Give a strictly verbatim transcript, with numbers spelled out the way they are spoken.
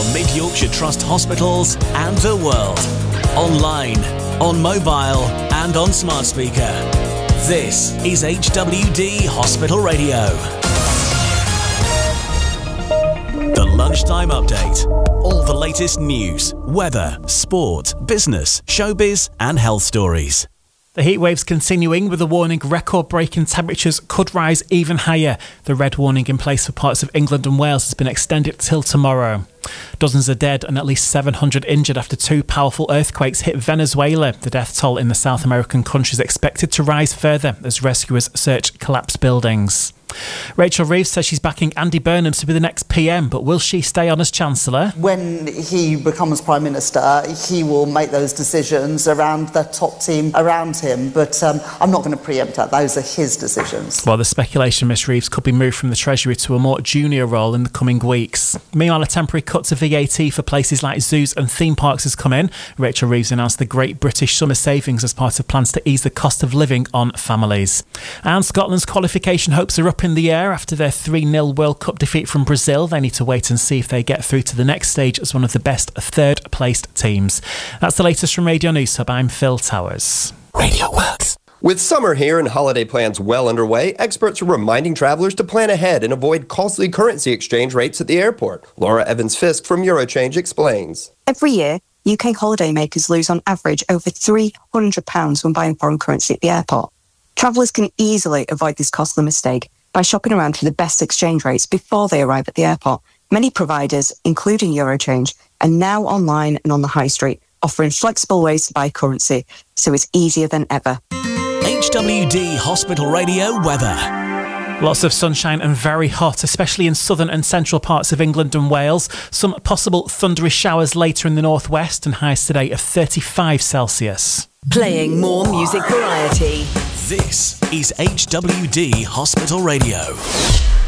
from Mid Yorkshire Trust hospitals and the world. Online, on mobile and on smart speaker. This is H W D Hospital Radio. The Lunchtime Update. All the latest news, weather, sport, business, showbiz and health stories. The heatwave's continuing with a warning record-breaking temperatures could rise even higher. The red warning in place for parts of England and Wales has been extended till tomorrow. Dozens are dead and at least seven hundred injured after two powerful earthquakes hit Venezuela. The death toll in the South American country is expected to rise further as rescuers search collapsed buildings. Rachel Reeves says she's backing Andy Burnham to be the next P M, but will she stay on as Chancellor? When he becomes Prime Minister, he will make those decisions around the top team around him, but um, I'm not going to preempt that. Those are his decisions. Well, the speculation Miss Reeves could be moved from the Treasury to a more junior role in the coming weeks. Meanwhile, a temporary cut to V A T for places like zoos and theme parks has come in. Rachel Reeves announced the Great British Summer Savings as part of plans to ease the cost of living on families. And Scotland's qualification hopes are up in the air after their three nil World Cup defeat from Brazil. They need to wait and see if they get through to the next stage as one of the best third-placed teams. That's the latest from Radio News Hub. I'm Phil Towers. Radio Works. With summer here and holiday plans well underway, experts are reminding travellers to plan ahead and avoid costly currency exchange rates at the airport. Laura Evans-Fisk from Eurochange explains. Every year, U K holidaymakers lose on average over three hundred pounds when buying foreign currency at the airport. Travellers can easily avoid this costly mistake by shopping around for the best exchange rates before they arrive at the airport. Many providers, including Eurochange, are now online and on the high street, offering flexible ways to buy currency, so it's easier than ever. H W D Hospital Radio weather. Lots of sunshine and very hot, especially in southern and central parts of England and Wales. Some possible thundery showers later in the northwest and highs today of thirty-five Celsius. Playing more music variety. This is H W D Hospital Radio.